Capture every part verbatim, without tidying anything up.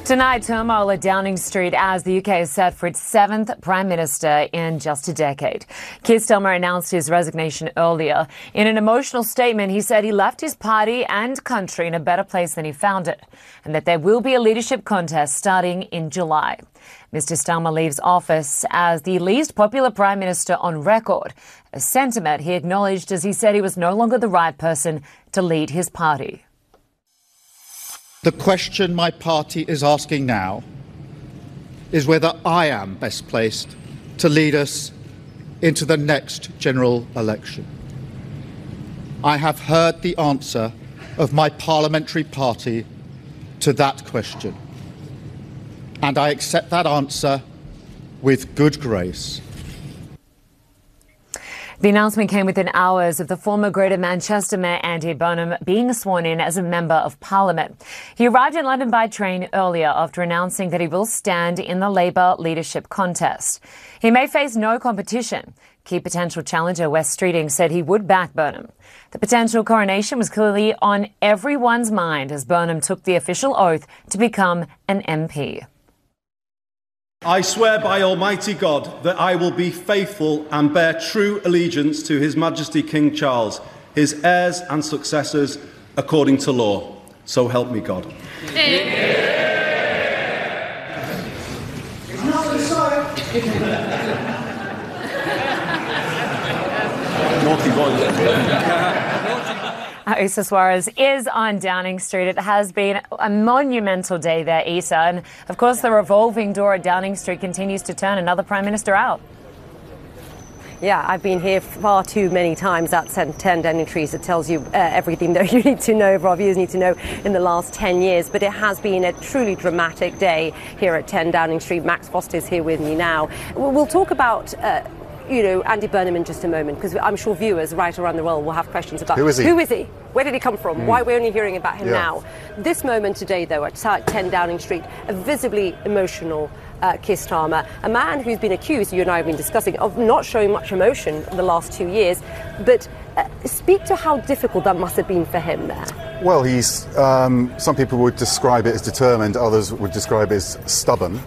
Tonight, turmoil at Downing Street as the U K is set for its seventh Prime Minister in just a decade. Keir Starmer announced his resignation earlier. In an emotional statement, he said he left his party and country in a better place than he found it, and that there will be a leadership contest starting in July. Mister Starmer leaves office as the least popular Prime Minister on record, a sentiment he acknowledged as he said he was no longer the right person to lead his party. The question my party is asking now is whether I am best placed to lead us into the next general election. I have heard the answer of my parliamentary party to that question, and I accept that answer with good grace. The announcement came within hours of the former Greater Manchester Mayor Andy Burnham being sworn in as a Member of Parliament. He arrived in London by train earlier after announcing that he will stand in the Labour leadership contest. He may face no competition. Key potential challenger Wes Streeting said he would back Burnham. The potential coronation was clearly on everyone's mind as Burnham took the official oath to become an M P. I swear by Almighty God that I will be faithful and bear true allegiance to His Majesty King Charles, his heirs and successors, according to law. So help me God. Naughty boy. Isa Suarez is on Downing Street. It has been a monumental day there, Isa. And, of course, the revolving door at Downing Street continues to turn another Prime Minister out. Yeah, I've been here far too many times at ten Downing Street. It tells you uh, everything that you need to know, our viewers need to know in the last ten years. But it has been a truly dramatic day here at ten Downing Street. Max Foster is here with me now. We'll talk about... Uh, you know, Andy Burnham in just a moment, because I'm sure viewers right around the world will have questions about who is he? Who is he? Where did he come from? Mm. Why are we only hearing about him yeah. now? This moment today, though, at ten Downing Street, a visibly emotional uh, Keir Starmer, a man who's been accused, you and I have been discussing, of not showing much emotion in the last two years. But uh, speak to how difficult that must have been for him there. Well, he's, um, some people would describe it as determined, others would describe it as stubborn.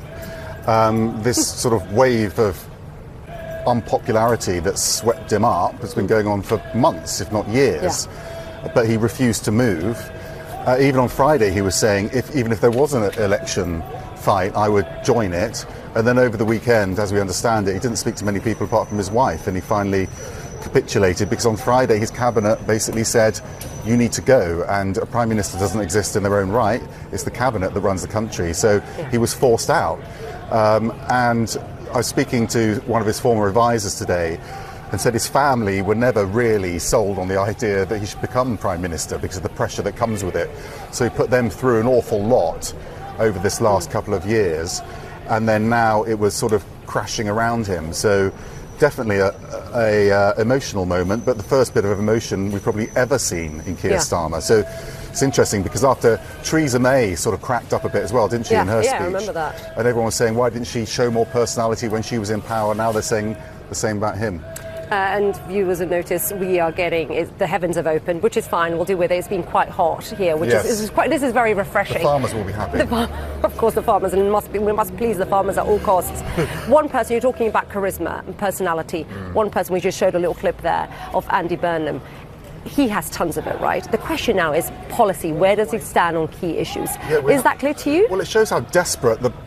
Um, this sort of wave of unpopularity that swept him up has been going on for months, if not years, yeah. but he refused to move. Uh, even on Friday he was saying if even if there was an election fight I would join it, and then over the weekend, as we understand it, he didn't speak to many people apart from his wife, and he finally capitulated because on Friday his cabinet basically said you need to go, and a Prime Minister doesn't exist in their own right, it's the cabinet that runs the country, so yeah. he was forced out. Um, and I was speaking to one of his former advisors today and said his family were never really sold on the idea that he should become Prime Minister because of the pressure that comes with it. So he put them through an awful lot over this last couple of years, and then now it was sort of crashing around him. So definitely a, a, a emotional moment, but the first bit of emotion we've probably ever seen in Keir yeah. Starmer. So it's interesting because after Theresa May sort of cracked up a bit as well, didn't she, yeah, in her yeah, speech? I remember that. And everyone was saying, why didn't she show more personality when she was in power? Now they're saying the same about him. Uh, and viewers will notice we are getting, is, the heavens have opened, which is fine, we'll deal with it. It's been quite hot here, which yes. is, is quite, this is very refreshing. The farmers will be happy. The far- of course the farmers, and must be, we must please the farmers at all costs. One person, you're talking about charisma and personality, mm. one person, we just showed a little clip there of Andy Burnham. He has tons of it, right? The question now is policy. Where does he stand on key issues? Yeah, is that clear to you? Well, it shows how desperate the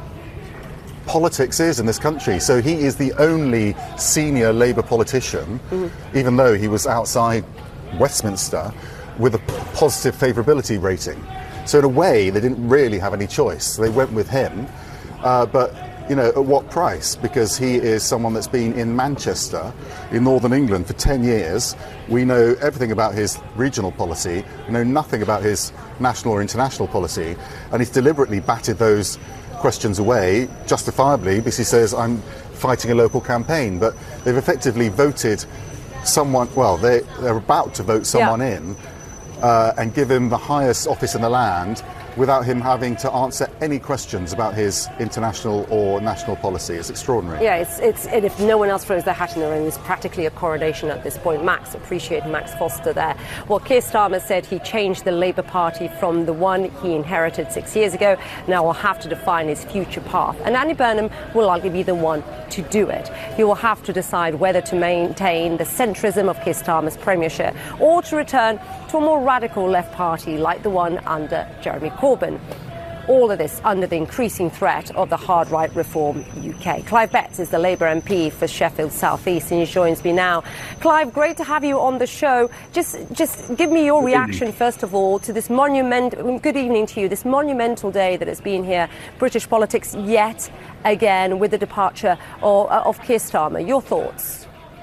politics is in this country. So he is the only senior Labour politician, mm-hmm. even though he was outside Westminster, with a positive favourability rating. So in a way, they didn't really have any choice. They went with him, uh, but you know, at what price? Because he is someone that's been in Manchester, in Northern England, for ten years. We know everything about his regional policy. We know nothing about his national or international policy. And he's deliberately batted those questions away, justifiably, because he says, I'm fighting a local campaign. But they've effectively voted someone, well, they, they're about to vote someone yeah. in uh, and give him the highest office in the land without him having to answer any questions about his international or national policy. It's extraordinary. Yeah, it's, it's, and if no one else throws their hat in the ring, it's practically a coronation at this point. Max, appreciate Max Foster there. Well, Keir Starmer said he changed the Labour Party from the one he inherited six years ago. Now will have to define his future path. And Andy Burnham will likely be the one to do it. He will have to decide whether to maintain the centrism of Keir Starmer's premiership or to return to a more radical left party like the one under Jeremy Corbyn. All of this under the increasing threat of the hard right reform U K. Clive Betts is the Labour M P for Sheffield South East and he joins me now. Clive, great to have you on the show. Just just give me your good reaction, evening. First of all, to this monumental, good evening to you, this monumental day that has been here, British politics yet again with the departure of, of Keir Starmer. Your thoughts?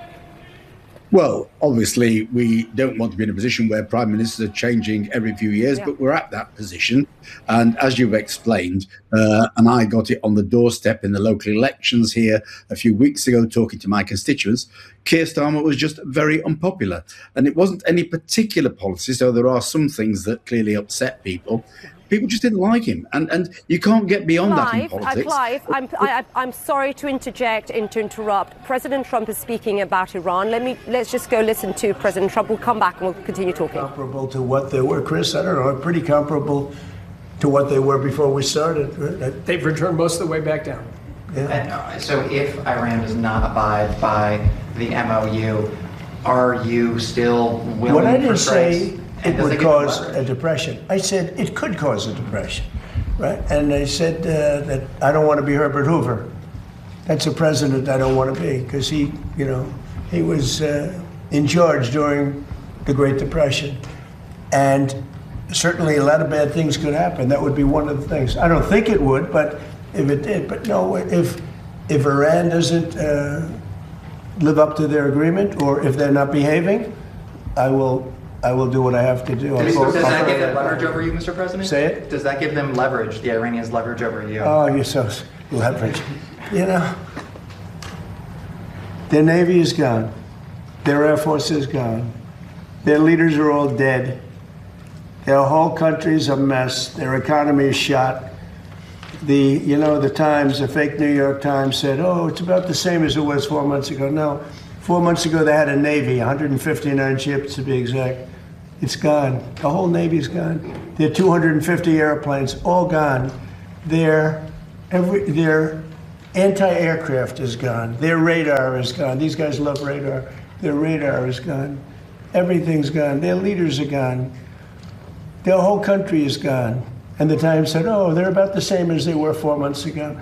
Well, obviously, we don't want to be in a position where prime ministers are changing every few years, yeah. but we're at that position. And as you've explained, uh, and I got it on the doorstep in the local elections here a few weeks ago, talking to my constituents, Keir Starmer was just very unpopular. And it wasn't any particular policy, so there are some things that clearly upset people. People just didn't like him, and and you can't get beyond Clive, that in politics. Uh, Clive, I'm, I, I'm sorry to interject and to interrupt. President Trump is speaking about Iran. Let me let's just go listen to President Trump. We'll come back and we'll continue talking. Comparable to what they were, Chris. I don't know. Pretty comparable to what they were before we started. They've returned most of the way back down. Yeah. And, uh, so if Iran does not abide by the M O U, are you still willing what I didn't for say it would cause leverage? a depression. I said it could cause a depression, right? And I said uh, that I don't want to be Herbert Hoover. That's a president I don't want to be because he, you know, he was uh, in charge during the Great Depression. And certainly a lot of bad things could happen. That would be one of the things. I don't think it would, but if it did, but no, if if Iran doesn't uh, live up to their agreement or if they're not behaving, I will I will do what I have to do. Does, I'll, does I'll, that I'll, give them leverage over you, Mister President? Say it? Does that give them leverage, the Iranians leverage over you? Oh, you're so leverage. You know, their Navy is gone. Their Air Force is gone. Their leaders are all dead. Their whole country's a mess. Their economy is shot. The, you know, the Times, the fake New York Times said, oh, it's about the same as it was four months ago. No, four months ago they had a Navy, one hundred fifty-nine ships to be exact. It's gone. The whole Navy's gone. Their two hundred fifty airplanes, all gone. Their, every, their anti-aircraft is gone. Their radar is gone. These guys love radar. Their radar is gone. Everything's gone. Their leaders are gone. Their whole country is gone. And the Times said, oh, they're about the same as they were four months ago.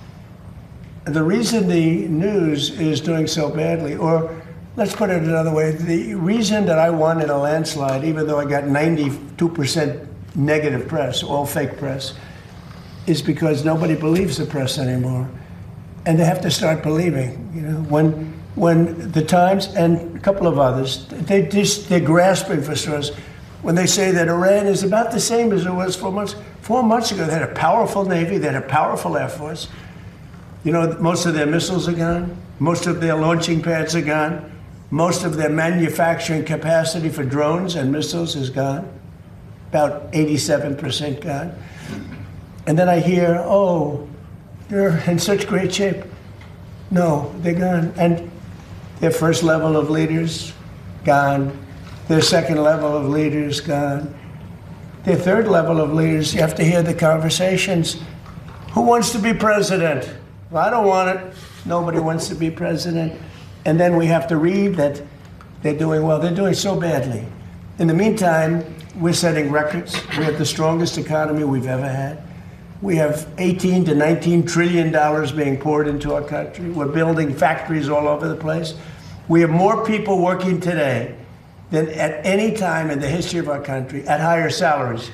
The reason the news is doing so badly, or let's put it another way, the reason that I won in a landslide, even though I got ninety-two percent negative press, all fake press, is because nobody believes the press anymore. And they have to start believing. You know, when when the Times and a couple of others, they just, they're grasping for straws. When they say that Iran is about the same as it was four months, four months ago, they had a powerful Navy, they had a powerful Air Force. You know, most of their missiles are gone. Most of their launching pads are gone. Most of their manufacturing capacity for drones and missiles is gone. About eighty-seven percent gone. And then I hear, oh, they're in such great shape. No, they're gone. And their first level of leaders, gone. Their second level of leaders, gone. Their third level of leaders, you have to hear the conversations. Who wants to be president? Well, I don't want it. Nobody wants to be president. And then we have to read that they're doing well. They're doing so badly. In the meantime, we're setting records. We have the strongest economy we've ever had. We have eighteen to nineteen trillion dollars being poured into our country. We're building factories all over the place. We have more people working today than at any time in the history of our country at higher salaries.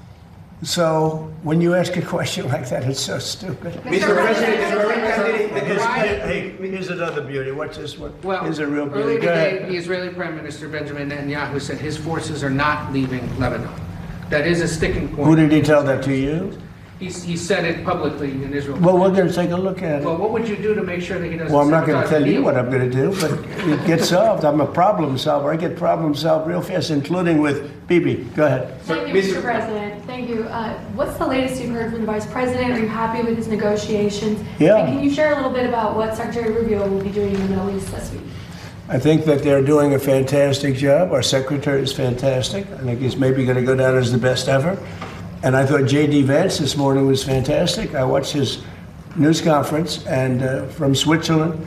So when you ask a question like that, it's so stupid. Mister President, here's, hey, here's another beauty. Watch this one. Well, here's a real beauty. earlier Go today, ahead. the Israeli Prime Minister Benjamin Netanyahu said his forces are not leaving Lebanon. That is a sticking point. Who did he tell that to you? He's, he said it publicly in Israel. Well, we're going to take a look at it. Well, what would you do to make sure that he doesn't? Well, I'm not going to sabotage tell the you deal? what I'm going to do, but it gets solved. I'm a problem solver. I get problems solved real fast, including with Bibi. Go ahead. Thank you, Mister President. Thank you. Uh, what's the latest you've heard from the Vice President? Are you happy with his negotiations? Yeah. And can you share a little bit about what Secretary Rubio will be doing in the Middle East this week? I think that they're doing a fantastic job. Our secretary is fantastic. I think he's maybe going to go down as the best ever. And I thought J D Vance this morning was fantastic. I watched his news conference, and uh, from Switzerland,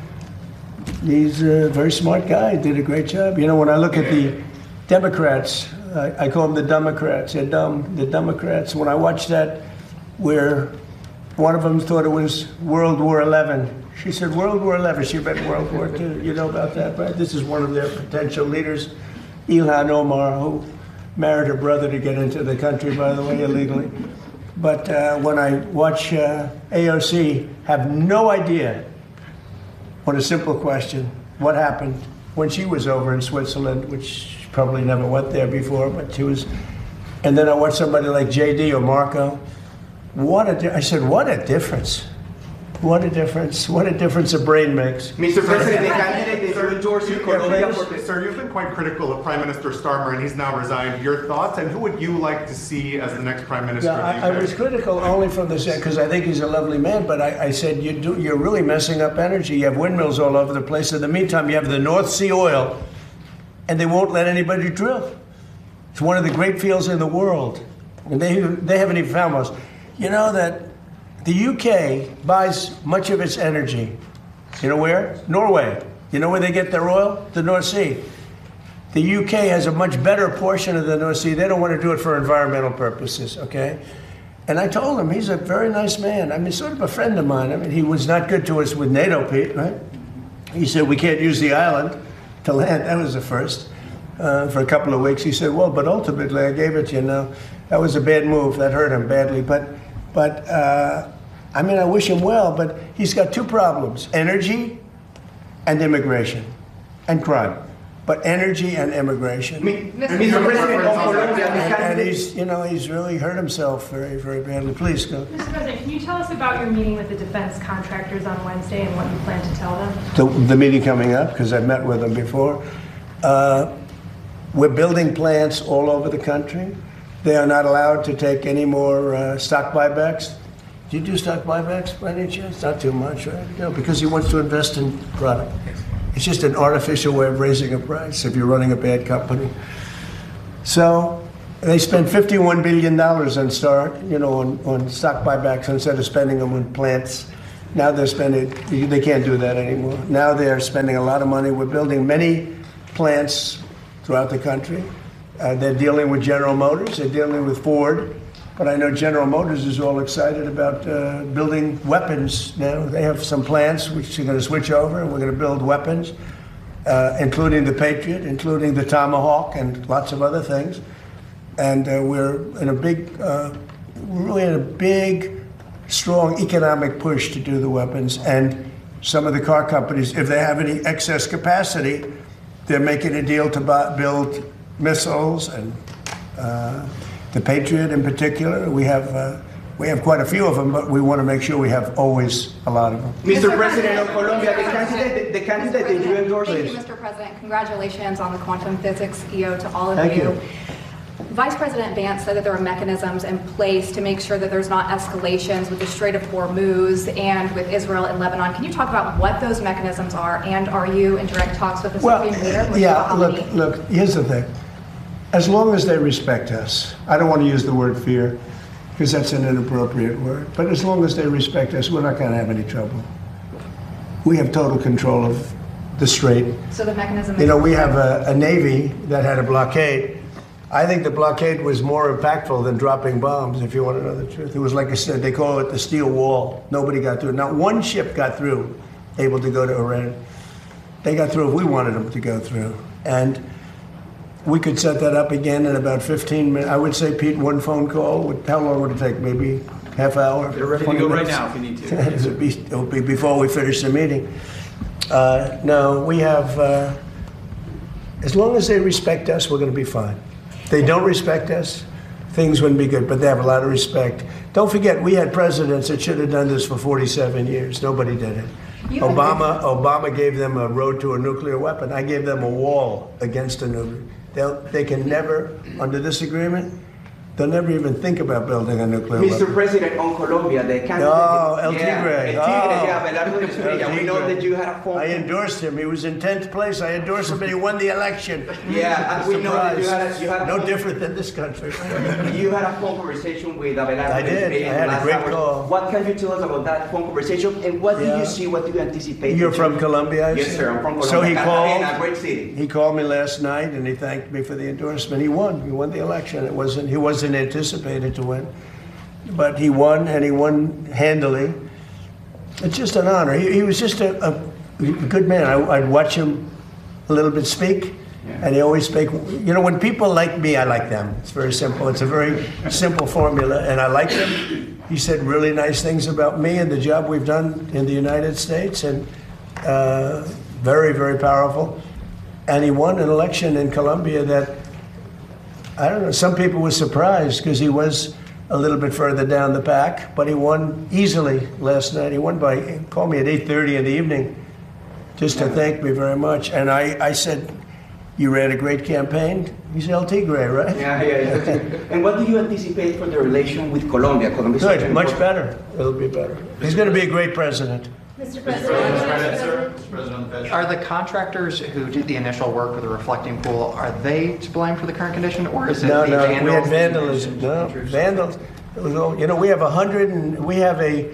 he's a very smart guy. He did a great job. You know, when I look at the Democrats, I, I call them the Democrats. They're dumb. The Democrats. When I watched that, where one of them thought it was World War Eleven. She said World War Eleven. She meant World War Two. You know about that, right? This is one of their potential leaders, Ilhan Omar, who married her brother to get into the country, by the way, illegally. But uh, when I watch uh, A O C have no idea, on a simple question, what happened when she was over in Switzerland, which she probably never went there before, but she was, and then I watch somebody like J D or Marco, what a, di- I said, what a difference. What a difference. What a difference a brain makes. Mister President, the candidate Sir, endorse you, you- Colombia. you- Sir, you've been quite critical of Prime Minister Starmer, and he's now resigned. Your thoughts, and who would you like to see as the next Prime Minister Yeah, of the I, I U K? was critical only from the because I think he's a lovely man. But I, I said you do, you're really messing up energy. You have windmills all over the place. In the meantime, you have the North Sea oil, and they won't let anybody drill. It's one of the great fields in the world, and they they haven't even found most. You know that the U K buys much of its energy. You know where? Norway. You know where they get their oil? The North Sea. The U K has a much better portion of the North Sea. They don't want to do it for environmental purposes, okay? And I told him, he's a very nice man. I mean, sort of a friend of mine. I mean, he was not good to us with NATO, Pete, right? He said, we can't use the island to land. That was the first. Uh, for a couple of weeks, he said, well, but ultimately, I gave it to you now. That was a bad move. That hurt him badly. But, but uh, I mean, I wish him well, but he's got two problems, energy and immigration and crime. But energy and immigration. Mister President of Colombia, the And, and candidate. he's, you know, he's really hurt himself very, very badly. Please go. Mister President, can you tell us about your meeting with the defense contractors on Wednesday and what you plan to tell them? The, the meeting coming up, because I've met with them before. Uh, we're building plants all over the country. They are not allowed to take any more uh, stock buybacks. Do you do stock buybacks by any chance? Not too much, right? No, because he wants to invest in product. It's just an artificial way of raising a price if you're running a bad company. So they spent fifty-one billion dollars on start, you know, on, on stock buybacks instead of spending them on plants. Now they're spending, they can't do that anymore. Now they're spending a lot of money. We're building many plants throughout the country. Uh, they're dealing with General Motors, they're dealing with Ford. But I know General Motors is all excited about uh, building weapons now. They have some plants which are going to switch over, and we're going to build weapons, uh, including the Patriot, including the Tomahawk, and lots of other things. And uh, we're in a big, uh, we're really in a big, strong economic push to do the weapons. And some of the car companies, if they have any excess capacity, they're making a deal to buy, build missiles and. Uh, The Patriot in particular, we have uh, we have quite a few of them, but we want to make sure we have always a lot of them. Mister President of Colombia, the candidate, the candidate that you endorse. Thank you, Mister President. Congratulations on the quantum physics E O to all of Thank you. you. Vice President Vance said that there are mechanisms in place to make sure that there's not escalations with the Strait of Hormuz and with Israel and Lebanon. Can you talk about what those mechanisms are, and are you in direct talks with the Well, Supreme Leader? Mustafa yeah, look, Khamenei? look, here's the thing. As long as they respect us, I don't want to use the word fear, because that's an inappropriate word, but as long as they respect us, we're not going to have any trouble. We have total control of the strait. So the mechanism. You know, we have a, a Navy that had a blockade. I think the blockade was more impactful than dropping bombs, if you want to know the truth. It was like I said, they call it the steel wall. Nobody got through. Not one ship got through, able to go to Iran. They got through if we wanted them to go through. And we could set that up again in about fifteen minutes. I would say, Pete, one phone call. Would, how long would it take? Maybe half hour? They're ready to go right now if you need to. It'll be, it'll be before we finish the meeting. Uh, no, we have, uh, as long as they respect us, we're going to be fine. If they don't respect us, things wouldn't be good. But they have a lot of respect. Don't forget, we had presidents that should have done this for forty-seven years. Nobody did it. Obama, Obama gave them a road to a nuclear weapon. I gave them a wall against a nuclear. They'll, they can never, under this agreement, they'll never even think about building a nuclear Mister weapon. President, on Colombia, the candidate... No, El Tigre. Yeah, El Tigre, yeah, Abelardo de Estrella. We know that you had a phone... I endorsed him. He was in tenth place. I endorsed him, and he won the election. Yeah, and we know that you had a... You had a no phone, different than this country. You had a phone conversation with Abelardo I de did. Estrella. I had a great hours. call. What can you tell us about that phone conversation, and what do Yeah. you see, what do you anticipate? You're from Colombia, I Yes, see. sir, I'm from Colombia. So he Cartagena, called, great city. he called me last night, and he thanked me for the endorsement. He won. He won the election. It wasn't. He wasn't anticipated to win, but he won, and he won handily. It's just an honor. He, he was just a, a good man. I, I'd watch him a little bit speak, and he always speak. You know, when people like me, I like them. It's very simple. It's a very simple formula, and I like him. He said really nice things about me and the job we've done in the United States, and uh, very, very powerful. And he won an election in Colombia that, I don't know, some people were surprised because he was a little bit further down the pack, but he won easily last night. He won by, he called me at eight thirty in the evening just to thank me very much. And I, I said, you ran a great campaign. He's El Tigre, right? Yeah, yeah, yeah. And what do you anticipate for the relation with Colombia? Colombia Good, much better. It'll be better. He's going to be a great president. Mister Mister President, sir. Mister President, are the contractors who did the initial work with the reflecting pool, are they to blame for the current condition, or is it No, the no, vandals? we had vandalism. No, vandals. It was all, you know, we have a hundred and we have a,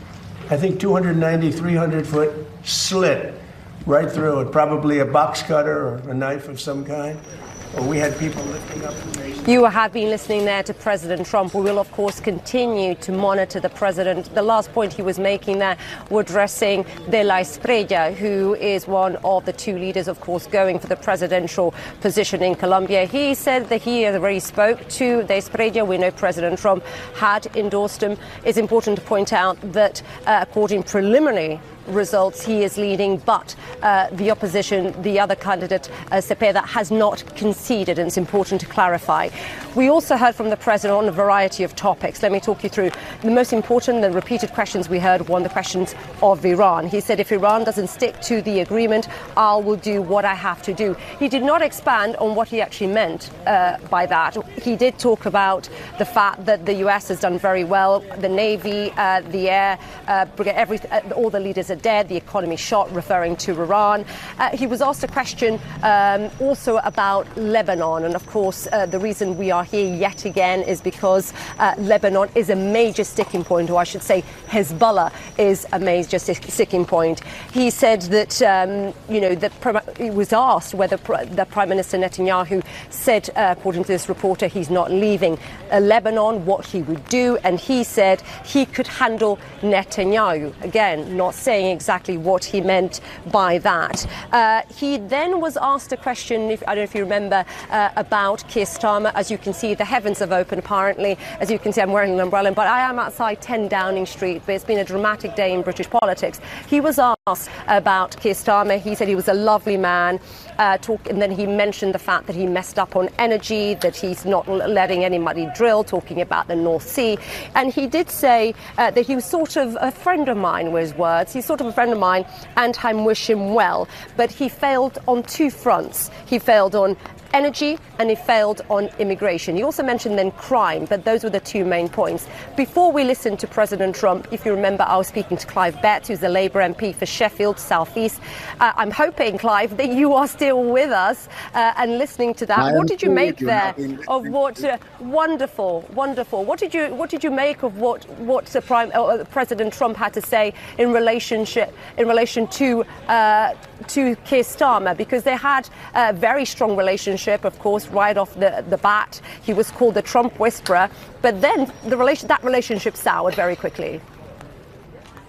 I think, two ninety, three hundred foot slit right through it. Probably a box cutter or a knife of some kind. Well, we had people lifting up the nation. You have been listening there to President Trump. We will, of course, continue to monitor the president. The last point he was making there, we're addressing De La Espriella, who is one of the two leaders, of course, going for the presidential position in Colombia. He said that he already spoke to De Espriella. We know President Trump had endorsed him. It's important to point out that, uh, according preliminary results, he is leading, but uh, the opposition, the other candidate, uh, Cepeda, has not conceded, and it's important to clarify. We also heard from the president on a variety of topics. Let me talk you through the most important, the repeated questions we heard, one of the questions of Iran. He said, if Iran doesn't stick to the agreement, I will do what I have to do. He did not expand on what he actually meant uh, by that. He did talk about the fact that the U S has done very well, the Navy, uh, the air, uh, every, uh, all the leaders are dead, the economy shot, referring to Iran. Uh, he was asked a question um, also about Lebanon, and of course uh, the reason we are here yet again is because uh, Lebanon is a major sticking point, or I should say Hezbollah is a major sticking point. He said that, um, you know, that he was asked whether the Prime Minister Netanyahu said, uh, according to this reporter, he's not leaving uh, Lebanon, what he would do, and he said he could handle Netanyahu. Again, not saying exactly what he meant by that. Uh, he then was asked a question, if, I don't know if you remember, uh, about Keir Starmer. As you can see, the heavens have opened, apparently. As you can see, I'm wearing an umbrella, but I am outside ten Downing Street. But it's been a dramatic day in British politics. He was asked about Keir Starmer. He said he was a lovely man. Uh, talk, and then he mentioned the fact that he messed up on energy, that he's not letting anybody drill, talking about the North Sea. And he did say uh, that he was sort of a friend of mine, were his words. He's sort of a friend of mine, and I wish him well. But he failed on two fronts. He failed on energy and he failed on immigration. He also mentioned then crime, but those were the two main points. Before we listen to President Trump, if you remember, I was speaking to Clive Betts, who's the Labour M P for Sheffield South East. Uh, I'm hoping, Clive, that you are still with us uh, and listening to that. I what did you make you there of what? Uh, wonderful, wonderful. What did you What did you make of what what the Prime uh, President Trump had to say in relationship in relation to uh, to Keir Starmer, because they had a very strong relationship, of course, right off the, the bat. He was called the Trump whisperer, but then the relation, that relationship soured very quickly.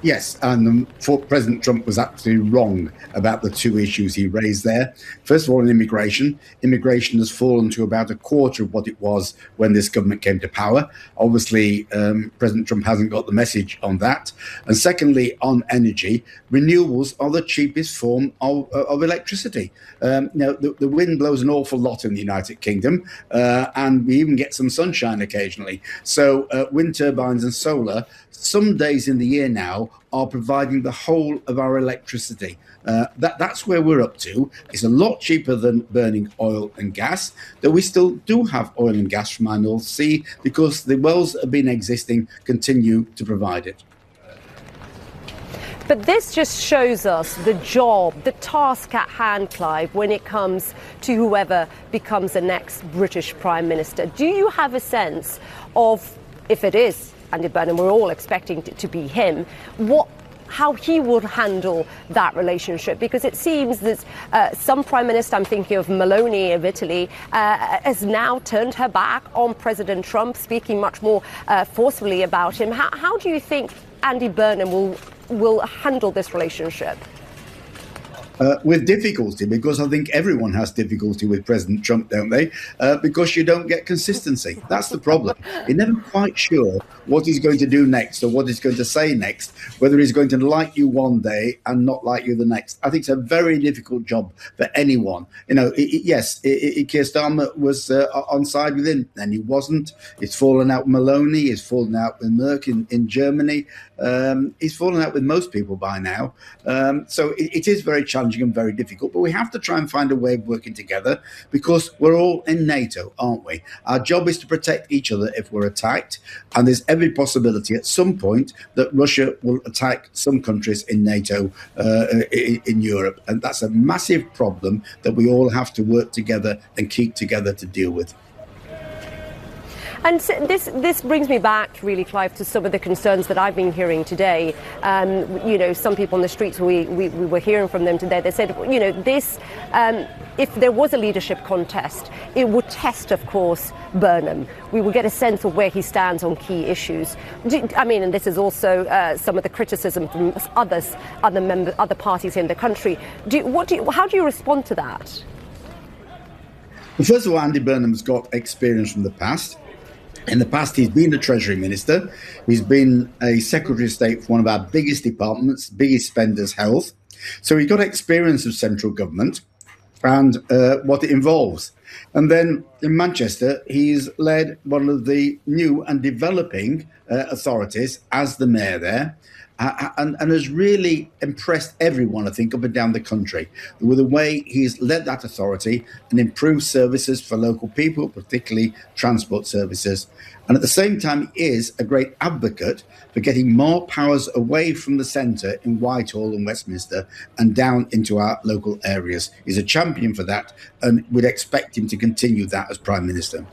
Yes, and um, for President Trump was absolutely wrong about the two issues he raised there. First of all, in immigration. Immigration has fallen to about a quarter of what it was when this government came to power. Obviously, um, President Trump hasn't got the message on that. And secondly, on energy, renewables are the cheapest form of, of electricity. Um, you know, the, the wind blows an awful lot in the United Kingdom, uh, and we even get some sunshine occasionally. So uh, wind turbines and solar, some days in the year now, are providing the whole of our electricity. Uh, that, that's where we're up to. It's a lot cheaper than burning oil and gas, though we still do have oil and gas from our North Sea because the wells that have been existing continue to provide it. But this just shows us the job, the task at hand, Clive, when it comes to whoever becomes the next British Prime Minister. Do you have a sense of, if it is Andy Burnham, we're all expecting it to be him, what, how he would handle that relationship? Because it seems that uh, some Prime Minister, I'm thinking of Meloni of Italy, uh, has now turned her back on President Trump, speaking much more uh, forcefully about him. How, how do you think Andy Burnham will, will handle this relationship? Uh, with difficulty, because I think everyone has difficulty with President Trump, don't they? Uh, because you don't get consistency. That's the problem. You're never quite sure what he's going to do next or what he's going to say next, whether he's going to like you one day and not like you the next. I think it's a very difficult job for anyone. You know, it, it, yes, it, it, Keir Starmer was uh, on side with him, and he wasn't. It's fallen out with Meloni. It's fallen out with Merkel in, in Germany. Um, he's fallen out with most people by now. Um, so it, it is very challenging and very difficult, but we have to try and find a way of working together because we're all in NATO, aren't we? Our job is to protect each other if we're attacked, and there's every possibility at some point that Russia will attack some countries in NATO, uh, in, in Europe, and that's a massive problem that we all have to work together and keep together to deal with. And this this brings me back, really, Clive, to some of the concerns that I've been hearing today. Um, you know, some people on the streets, we, we, we were hearing from them today, they said, you know, this, um, if there was a leadership contest, it would test, of course, Burnham. We will get a sense of where he stands on key issues. Do, I mean, and this is also uh, some of the criticism from others, other member, other parties in the country. Do, what do you, how do you respond to that? Well, first of all, Andy Burnham's got experience from the past. In the past, he's been a Treasury Minister. He's been a Secretary of State for one of our biggest departments, biggest spenders, health. So he's got experience of central government and uh, what it involves. And then in Manchester, he's led one of the new and developing uh, authorities as the mayor there. Uh, and, and has really impressed everyone, I think, up and down the country with the way he's led that authority and improved services for local people, particularly transport services. And at the same time, he is a great advocate for getting more powers away from the centre in Whitehall and Westminster and down into our local areas. He's a champion for that, and we'd expect him to continue that as Prime Minister.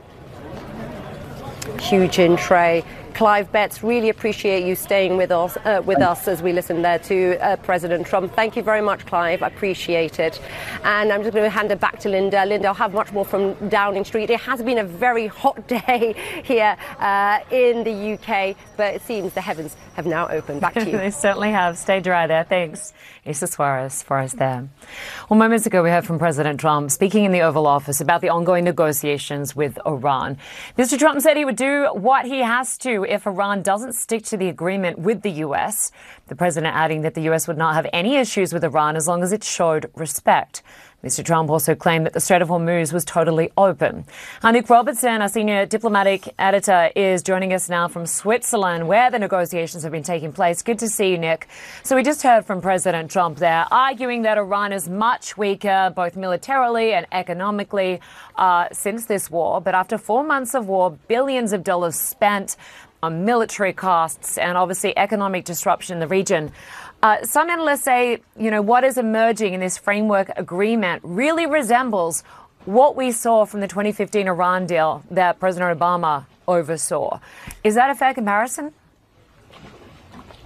Huge in tray. Clive Betts, really appreciate you staying with us uh, with us as we listen there to uh, President Trump. Thank you very much, Clive. I appreciate it. And I'm just going to hand it back to Linda. Linda, I'll have much more from Downing Street. It has been a very hot day here uh, in the U K, but it seems the heavens have now opened. Back to you. They certainly have. Stay dry there. Thanks, Issa Suarez, for us there. Well, moments ago, we heard from President Trump speaking in the Oval Office about the ongoing negotiations with Iran. Mister Trump said he would do what he has to if Iran doesn't stick to the agreement with the U S. The president adding that the U S would not have any issues with Iran as long as it showed respect. Mister Trump also claimed that the Strait of Hormuz was totally open. Our Nick Robertson, our senior diplomatic editor, is joining us now from Switzerland, where the negotiations have been taking place. Good to see you, Nick. So we just heard from President Trump there, arguing that Iran is much weaker, both militarily and economically, uh, since this war. But after four months of war, billions of dollars spent on military costs and obviously economic disruption in the region. Uh, some analysts say, you know, what is emerging in this framework agreement really resembles what we saw from the twenty fifteen Iran deal that President Obama oversaw. Is that a fair comparison?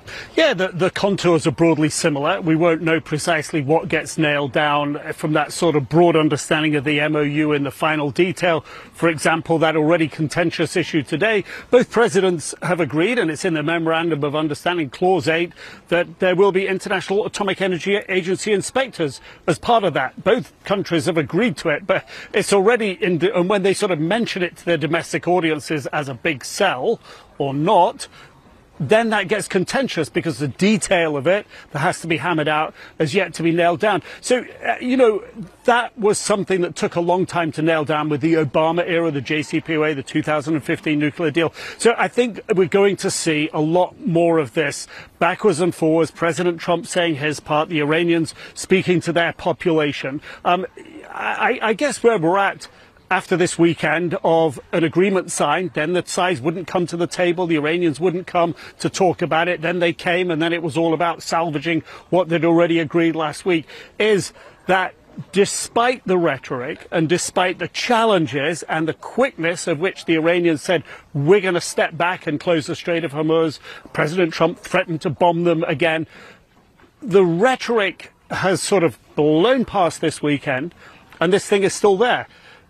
Yeah, the, the contours are broadly similar. We won't know precisely what gets nailed down from that sort of broad understanding of the M O U in the final detail. For example, that already contentious issue today, both presidents have agreed, and it's in the Memorandum of Understanding, Clause eight, that there will be International Atomic Energy Agency inspectors as part of that. Both countries have agreed to it, but it's already in the, and when they sort of mention it to their domestic audiences as a big sell or not, then that gets contentious because the detail of it that has to be hammered out has yet to be nailed down. So, uh, you know, that was something that took a long time to nail down with the Obama era, the J C P O A, the two thousand fifteen nuclear deal. So I think we're going to see a lot more of this backwards and forwards. President Trump saying his part, the Iranians speaking to their population. Um, I, I guess where we're at after this weekend of an agreement signed, then the sides wouldn't come to the table, the Iranians wouldn't come to talk about it, then they came, and then it was all about salvaging what they'd already agreed last week, is that despite the rhetoric and despite the challenges and the quickness of which the Iranians said, we're going to step back and close the Strait of Hormuz, President Trump threatened to bomb them again, the rhetoric has sort of blown past this weekend, and this thing is still there.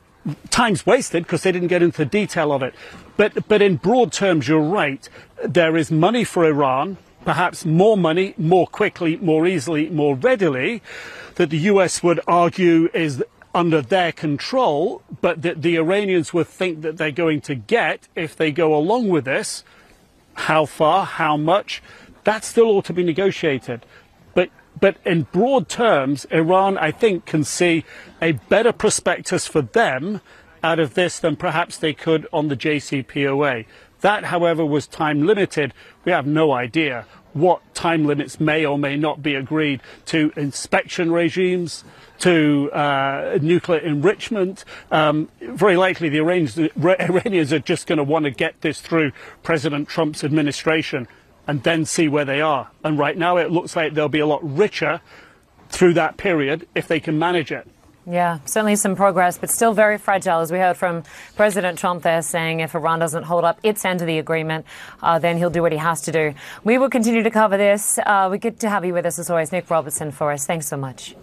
Time's wasted because they didn't get into the detail of it. But, but in broad terms, you're right. There is money for Iran, perhaps more money, more quickly, more easily, more readily, that the U S would argue is under their control, but that the Iranians would think that they're going to get if they go along with this. How far, how much, that's still all to be negotiated. But But in broad terms, Iran, I think, can see a better prospectus for them out of this than perhaps they could on the J C P O A. That, however, was time limited. We have no idea what time limits may or may not be agreed to inspection regimes, to uh, nuclear enrichment. Um, very likely the Iranians, the Iranians are just going to want to get this through President Trump's administration and then see where they are. And right now it looks like they'll be a lot richer through that period if they can manage it. Yeah, certainly some progress, but still very fragile, as we heard from President Trump there saying if Iran doesn't hold up its end of the agreement, uh, then he'll do what he has to do. We will continue to cover this. Uh, we're good to have you with us as always. Nick Robertson for us. Thanks so much.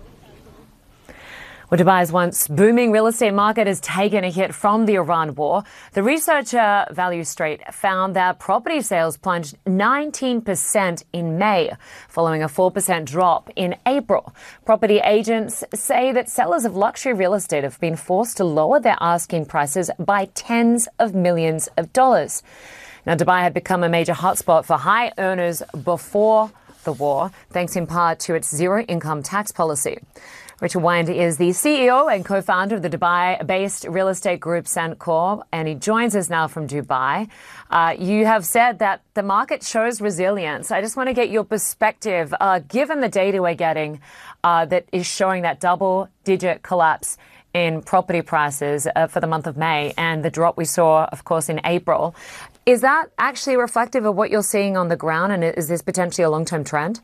Well, Dubai's once booming real estate market has taken a hit from the Iran war. The researcher Value Street found that property sales plunged nineteen percent in May, following a four percent drop in April. Property agents say that sellers of luxury real estate have been forced to lower their asking prices by tens of millions of dollars. Now, Dubai had become a major hotspot for high earners before the war, thanks in part to its zero income tax policy. Richard Wind is the C E O and co-founder of the Dubai-based real estate group Centaur, and he joins us now from Dubai. Uh, you have said that the market shows resilience. I just want to get your perspective, uh, given the data we're getting uh, that is showing that double-digit collapse in property prices uh, for the month of May and the drop we saw, of course, in April. Is that actually reflective of what you're seeing on the ground, and is this potentially a long-term trend?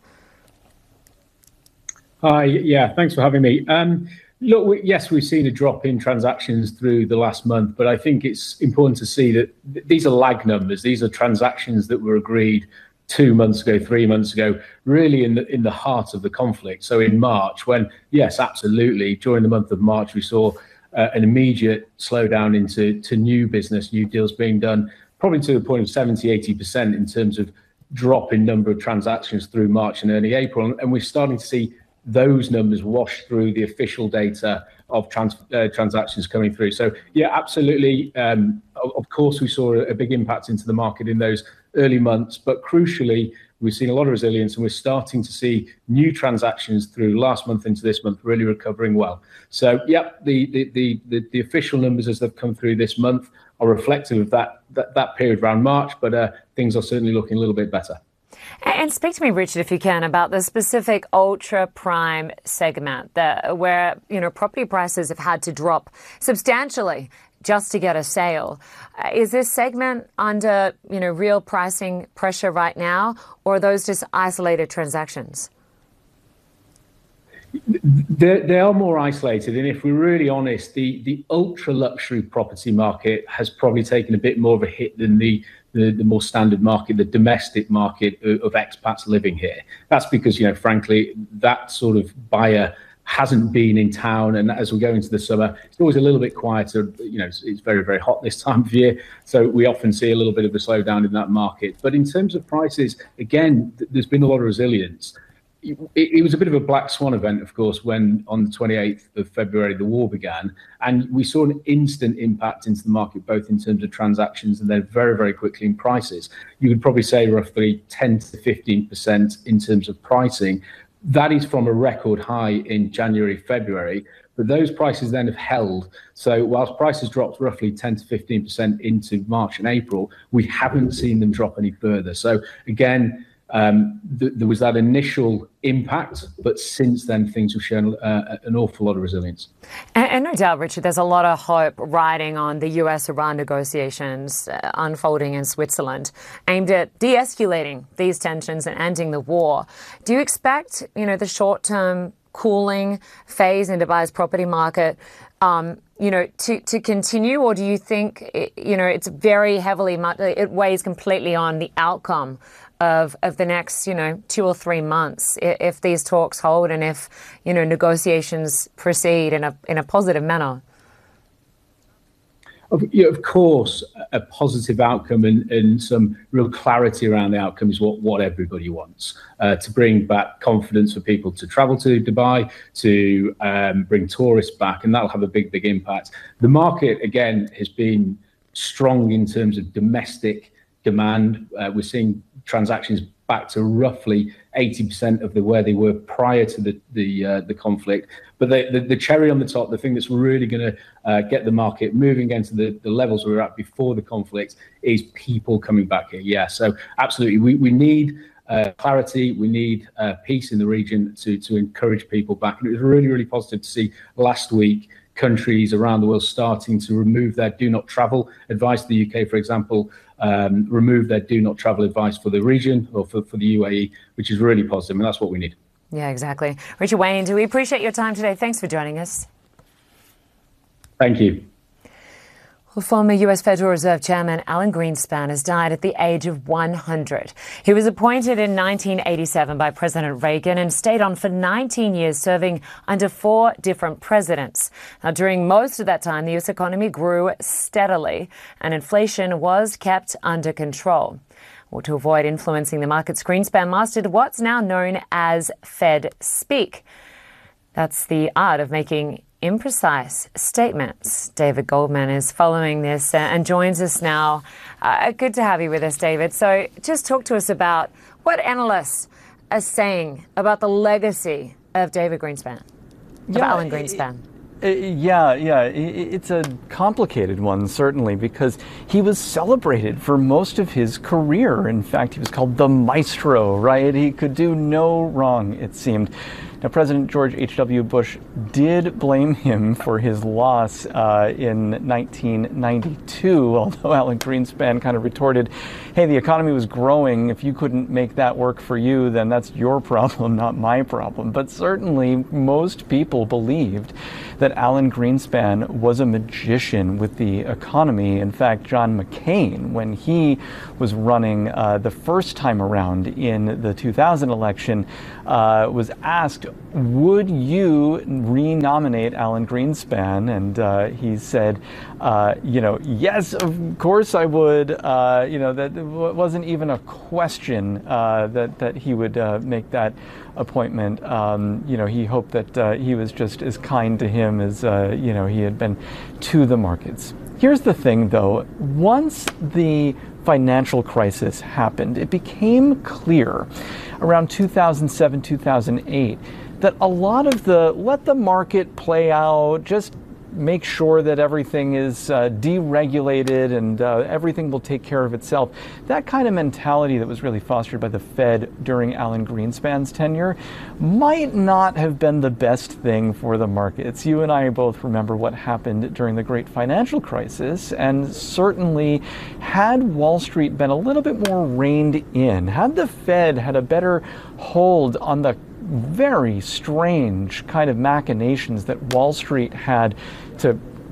Hi, yeah, thanks for having me. Um, look, we, yes, we've seen a drop in transactions through the last month, but I think it's important to see that th- these are lag numbers. These are transactions that were agreed two months ago, three months ago, really in the in the heart of the conflict. So in March, when, yes, absolutely, during the month of March, we saw uh, an immediate slowdown into to new business, new deals being done, probably to the point of seventy, eighty percent in terms of drop in number of transactions through March and early April. And, and we're starting to see those numbers wash through the official data of trans, uh, transactions coming through. So, yeah, absolutely. Um, of, of course, we saw a, a big impact into the market in those early months. But crucially, we've seen a lot of resilience, and we're starting to see new transactions through last month into this month really recovering well. So, yeah, the the the, the, the official numbers as they've come through this month are reflective of that, that, that period around March. But uh, things are certainly looking a little bit better. And speak to me, Richard, if you can, about the specific ultra prime segment that, where, you know, property prices have had to drop substantially just to get a sale. Uh, is this segment under, you know, real pricing pressure right now, or are those just isolated transactions? They, they are more isolated, and if we're really honest, the, the ultra luxury property market has probably taken a bit more of a hit than the the, the more standard market, the domestic market of, of expats living here. That's because, you know, frankly, that sort of buyer hasn't been in town, and as we go into the summer, it's always a little bit quieter. You know, it's, it's very, very hot this time of year, so we often see a little bit of a slowdown in that market. But in terms of prices, again, th- there's been a lot of resilience. It, it was a bit of a black swan event, of course, when on the twenty-eighth of February the war began, and we saw an instant impact into the market, both in terms of transactions and then very, very quickly in prices. You would probably say roughly ten to fifteen percent in terms of pricing. That is from a record high in January, February, but those prices then have held. So whilst prices dropped roughly ten to fifteen percent into March and April, we haven't seen them drop any further. So again, um, th- there was that initial impact, but since then things have shown uh, an awful lot of resilience. And, and no doubt, Richard, there's a lot of hope riding on the U S Iran negotiations uh, unfolding in Switzerland, aimed at de-escalating these tensions and ending the war. Do you expect, you know, the short-term cooling phase in Dubai's property market, um, you know, to, to continue, or do you think, it, you know, it's very heavily, it weighs completely on the outcome of of the next, you know, two or three months, if, if these talks hold and if, you know, negotiations proceed in a in a positive manner? Of, you know, of course, a positive outcome and, and some real clarity around the outcome is what, what everybody wants, uh, to bring back confidence for people to travel to Dubai, to um, bring tourists back, and that'll have a big, big impact. The market, again, has been strong in terms of domestic demand. Uh, we're seeing transactions back to roughly eighty percent of the where they were prior to the the, uh, the conflict. But the, the, the cherry on the top, the thing that's really going to uh, get the market moving again to the, the levels we were at before the conflict, is people coming back here. Yeah, so absolutely, we, we need uh, clarity, we need uh, peace in the region to to encourage people back. And it was really, really positive to see last week countries around the world starting to remove their do not travel advice. The U K, for example, um, remove their do not travel advice for the region or for, for the U A E, which is really positive, and that's what we need. Yeah, exactly. Richard Wayne, do we appreciate your time today? Thanks for joining us. Thank you. Well, former U S Federal Reserve Chairman Alan Greenspan has died at the age of one hundred. He was appointed in nineteen eighty-seven by President Reagan and stayed on for nineteen years, serving under four different presidents. Now, during most of that time, the U S economy grew steadily and inflation was kept under control. Well, to avoid influencing the markets, Greenspan mastered what's now known as Fed speak. That's the art of making imprecise statements. David Goldman is following this uh, and joins us now. Uh, good to have you with us, David. So just talk to us about what analysts are saying about the legacy of David Greenspan, of yeah, Alan Greenspan. It, it, yeah, yeah, it, it's a complicated one, certainly, because he was celebrated for most of his career. In fact, he was called the maestro, right? He could do no wrong, it seemed. Now, President George H W Bush did blame him for his loss uh, in nineteen ninety-two, although Alan Greenspan kind of retorted, hey, the economy was growing. If you couldn't make that work for you, then that's your problem, not my problem. But certainly most people believed that Alan Greenspan was a magician with the economy. In fact, John McCain, when he was running uh, the first time around in the two thousand election, uh, was asked, would you re-nominate Alan Greenspan? And uh, he said, uh, you know, yes, of course I would. Uh, you know, that wasn't even a question uh, that, that he would uh, make that appointment. Um, you know, he hoped that uh, he was just as kind to him as, uh, you know, he had been to the markets. Here's the thing, though. Once the financial crisis happened, it became clear around two thousand seven, two thousand eight that a lot of the let the market play out, just make sure that everything is uh, deregulated and uh, everything will take care of itself. That kind of mentality that was really fostered by the Fed during Alan Greenspan's tenure might not have been the best thing for the markets. You and I both remember what happened during the great financial crisis, and certainly had Wall Street been a little bit more reined in, had the Fed had a better hold on the very strange kind of machinations that Wall Street had to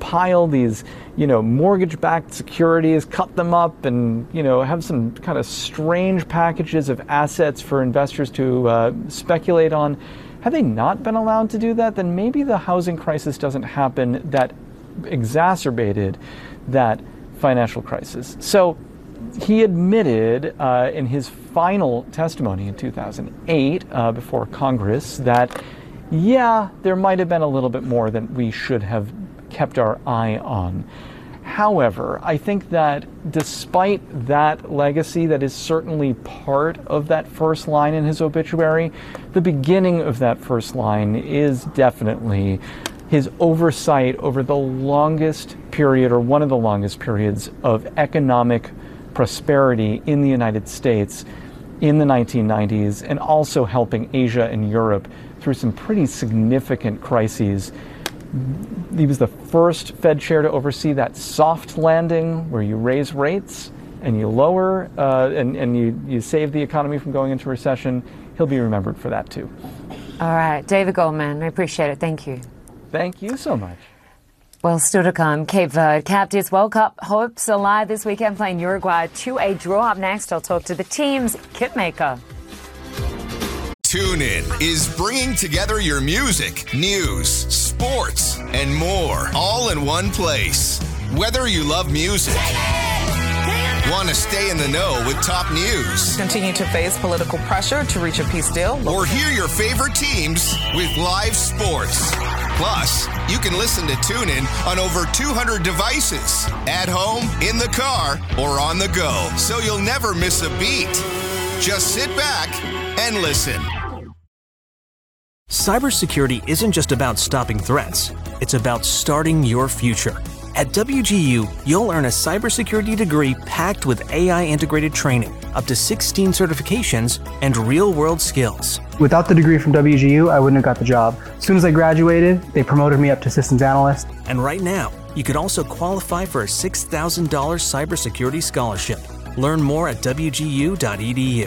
compile these, you know, mortgage-backed securities, cut them up, and, you know, have some kind of strange packages of assets for investors to uh, speculate on. Had they not been allowed to do that, then maybe the housing crisis doesn't happen that exacerbated that financial crisis. So he admitted uh, in his final testimony in two thousand eight uh, before Congress that, yeah, there might have been a little bit more than we should have kept our eye on. However, I think that despite that legacy that is certainly part of that first line in his obituary, the beginning of that first line is definitely his oversight over the longest period, or one of the longest periods, of economic prosperity in the United States in the nineteen nineties, and also helping Asia and Europe through some pretty significant crises. He was the first Fed chair to oversee that soft landing where you raise rates and you lower uh, and, and you, you save the economy from going into recession. He'll be remembered for that too. All right, David Goldman, I appreciate it. Thank you. Thank you so much. Well, still to come, Cape Verde capped its World Cup hopes alive this weekend, playing Uruguay to a draw. Up next, I'll talk to the team's kitmaker. TuneIn is bringing together your music, news, sports, and more, all in one place. Whether you love music, want to stay in the know with top news, continue to face political pressure to reach a peace deal, or hear your favorite teams with live sports. Plus, you can listen to TuneIn on over two hundred devices, at home, in the car, or on the go, so you'll never miss a beat. Just sit back and listen. Cybersecurity isn't just about stopping threats. It's about starting your future. At W G U, you'll earn a cybersecurity degree packed with A I-integrated training, up to sixteen certifications, and real-world skills. Without the degree from W G U, I wouldn't have got the job. As soon as I graduated, they promoted me up to systems analyst. And right now, you could also qualify for a six thousand dollars cybersecurity scholarship. Learn more at W G U dot E D U.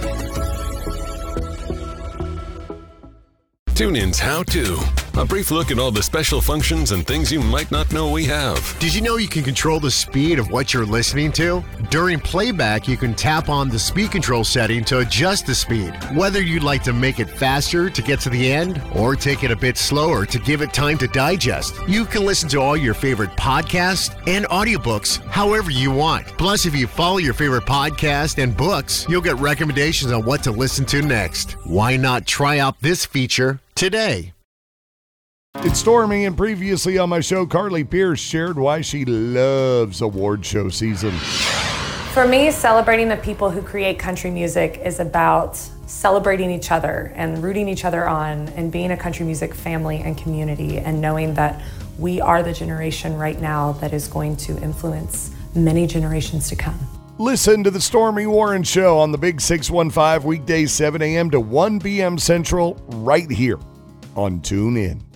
TuneIn's How To. A brief look at all the special functions and things you might not know we have. Did you know you can control the speed of what you're listening to? During playback, you can tap on the speed control setting to adjust the speed. Whether you'd like to make it faster to get to the end or take it a bit slower to give it time to digest, you can listen to all your favorite podcasts and audiobooks however you want. Plus, if you follow your favorite podcast and books, you'll get recommendations on what to listen to next. Why not try out this feature today? It's Stormy, and previously on my show, Carly Pearce shared why she loves award show season. For me, celebrating the people who create country music is about celebrating each other and rooting each other on and being a country music family and community, and knowing that we are the generation right now that is going to influence many generations to come. Listen to the Stormy Warren Show on the Big six one five, weekdays seven a.m. to one p.m. Central, right here on TuneIn.